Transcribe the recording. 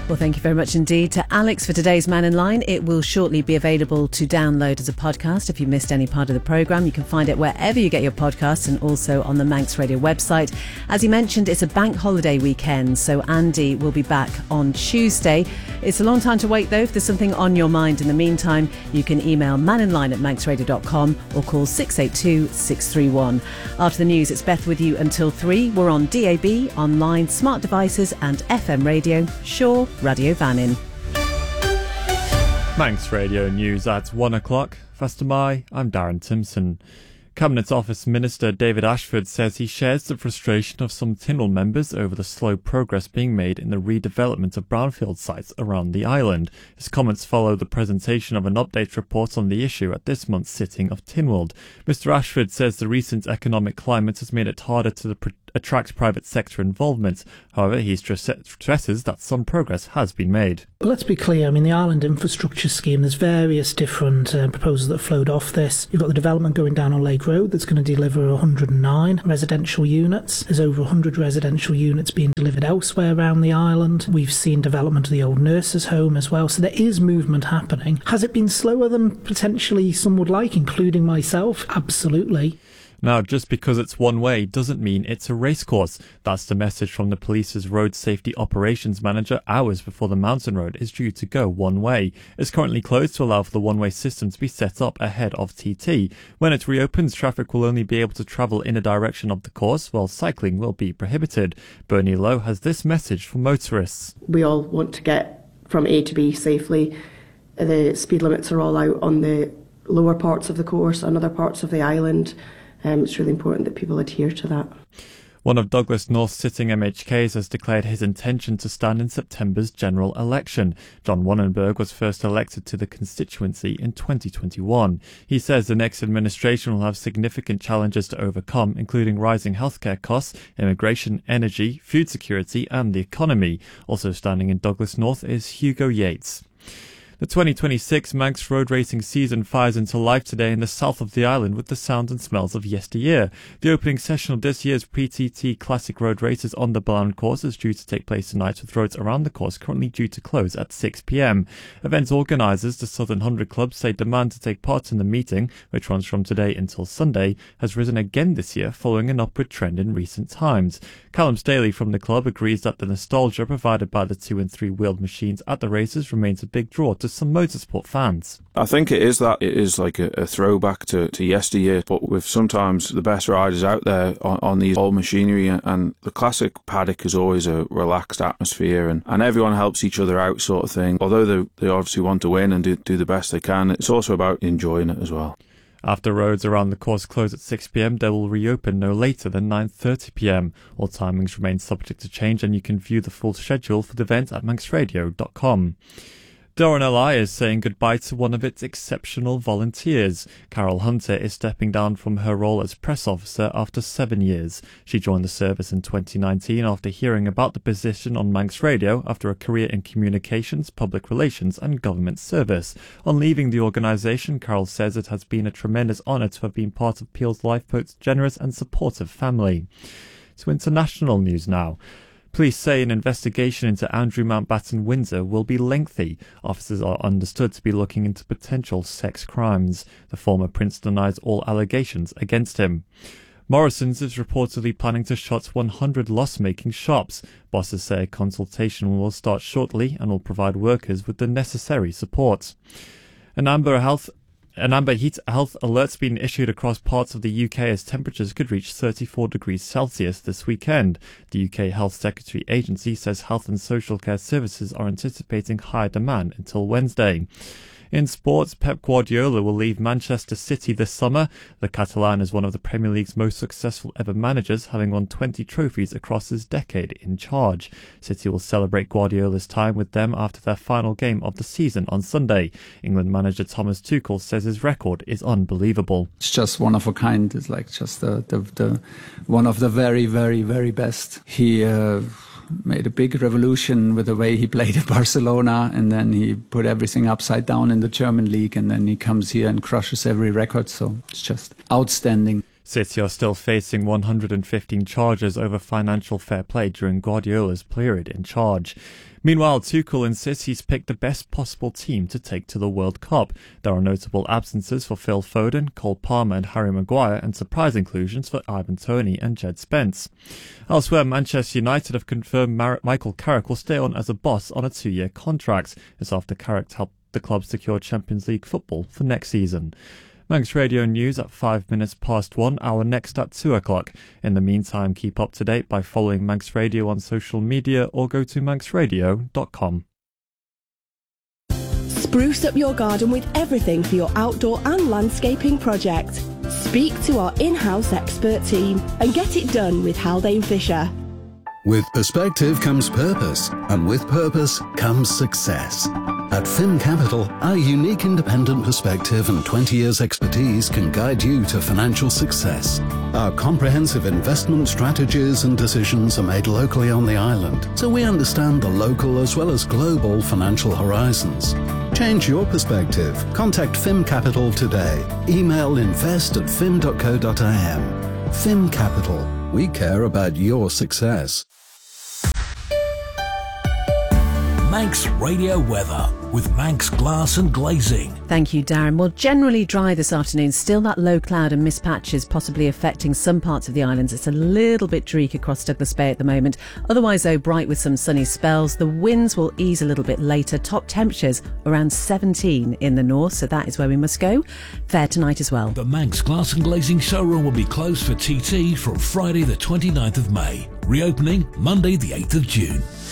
Well, thank you very much indeed to Alex for today's Man in Line. It will shortly be available to download as a podcast. If you missed any part of the programme, you can find it wherever you get your podcasts and also on the Manx Radio website. As he mentioned, it's a bank holiday weekend, so Andy will be back on Tuesday. It's a long time to wait, though. If there's something on your mind in the meantime, you can email maninline@manxradio.com or call 682 631. After the news, it's Beth with you until 3. We're on DAB, online, smart devices and FM radio. Sure. Radio Vannin. Manx Radio News at 1 o'clock. Faster Mai, I'm Darren Timpson. Cabinet Office Minister David Ashford says he shares the frustration of some Tynwald members over the slow progress being made in the redevelopment of brownfield sites around the island. His comments follow the presentation of an update report on the issue at this month's sitting of Tynwald. Mr Ashford says the recent economic climate has made it harder to attract private sector involvement. However, he stresses that some progress has been made. Let's be clear, the Island Infrastructure Scheme, there's various different proposals that flowed off this. You've got the development going down on Lake Road that's going to deliver 109 residential units. There's over 100 residential units being delivered elsewhere around the island. We've seen development of the old nurses' home as well, so there is movement happening. Has it been slower than potentially some would like, including myself? Absolutely. Now, just because it's one way doesn't mean it's a racecourse. That's the message from the police's road safety operations manager hours before the mountain road is due to go one way. It's currently closed to allow for the one-way system to be set up ahead of TT. When it reopens, traffic will only be able to travel in a direction of the course, while cycling will be prohibited. Bernie Lowe has this message for motorists. We all want to get from A to B safely. The speed limits are all out on the lower parts of the course and other parts of the island. It's really important that people adhere to that. One of Douglas North's sitting MHKs has declared his intention to stand in September's general election. John Wannenberg was first elected to the constituency in 2021. He says the next administration will have significant challenges to overcome, including rising healthcare costs, immigration, energy, food security and the economy. Also standing in Douglas North is Hugo Yates. The 2026 Manx road racing season fires into life today in the south of the island with the sounds and smells of yesteryear. The opening session of this year's PTT Classic Road Races on the Ballan course is due to take place tonight, with roads around the course currently due to close at 6 p.m. Event organisers, the Southern 100 Club, say demand to take part in the meeting, which runs from today until Sunday, has risen again this year following an upward trend in recent times. Callum Staley from the club agrees that the nostalgia provided by the 2- and 3-wheeled machines at the races remains a big draw to some motorsport fans. I think it is like a throwback to yesteryear, but with sometimes the best riders out there on these old machinery, and the classic paddock is always a relaxed atmosphere and everyone helps each other out sort of thing. Although they obviously want to win and do the best they can, it's also about enjoying it as well. After roads around the course close at 6 p.m, they will reopen no later than 9:30 p.m. All timings remain subject to change, and you can view the full schedule for the event at manxradio.com. Doran LI is saying goodbye to one of its exceptional volunteers. Carol Hunter is stepping down from her role as press officer after 7 years. She joined the service in 2019 after hearing about the position on Manx Radio after a career in communications, public relations and government service. On leaving the organisation, Carol says it has been a tremendous honour to have been part of Peel's Lifeboat's generous and supportive family. To international news now. Police say an investigation into Andrew Mountbatten Windsor will be lengthy. Officers are understood to be looking into potential sex crimes. The former Prince denies all allegations against him. Morrison's is reportedly planning to shut 100 loss-making shops. Bosses say a consultation will start shortly and will provide workers with the necessary support. An amber heat health alert's been issued across parts of the UK as temperatures could reach 34 degrees Celsius this weekend. The UK Health Secretary Agency says health and social care services are anticipating high demand until Wednesday. In sports, Pep Guardiola will leave Manchester City this summer. The Catalan is one of the Premier League's most successful ever managers, having won 20 trophies across his decade in charge. City will celebrate Guardiola's time with them after their final game of the season on Sunday. England manager Thomas Tuchel says his record is unbelievable. It's just one of a kind. It's like just the one of the very, very, very best. He made a big revolution with the way he played at Barcelona, and then he put everything upside down in the German league, and then he comes here and crushes every record. So it's just outstanding. City are still facing 115 charges over financial fair play during Guardiola's period in charge. Meanwhile, Tuchel insists he's picked the best possible team to take to the World Cup. There are notable absences for Phil Foden, Cole Palmer and Harry Maguire, and surprise inclusions for Ivan Toney and Jed Spence. Elsewhere, Manchester United have confirmed Michael Carrick will stay on as a boss on a 2-year contract. It's after Carrick helped the club secure Champions League football for next season. Manx Radio News at 5 minutes past 1, our next at 2 o'clock. In the meantime, keep up to date by following Manx Radio on social media or go to manxradio.com. Spruce up your garden with everything for your outdoor and landscaping project. Speak to our in-house expert team and get it done with Haldane Fisher. With perspective comes purpose, and with purpose comes success. At Fim Capital, our unique independent perspective and 20 years expertise can guide you to financial success. Our comprehensive investment strategies and decisions are made locally on the island, so we understand the local as well as global financial horizons. Change your perspective. Contact Fim Capital today. Email invest@fim.co.im. Fim Capital. We care about your success. Manx Radio Weather with Manx Glass and Glazing. Thank you, Darren. Well, generally dry this afternoon. Still that low cloud and mist patches possibly affecting some parts of the islands. It's a little bit dreary across Douglas Bay at the moment. Otherwise, though, bright with some sunny spells. The winds will ease a little bit later. Top temperatures around 17 in the north, so that is where we must go. Fair tonight as well. The Manx Glass and Glazing showroom will be closed for TT from Friday the 29th of May. Reopening Monday the 8th of June.